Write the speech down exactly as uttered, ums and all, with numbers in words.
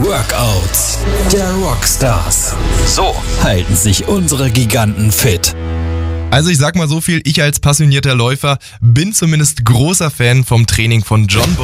Workouts der Rockstars. So halten sich unsere Giganten fit. Also ich sag mal so viel, ich als passionierter Läufer bin zumindest großer Fan vom Training von John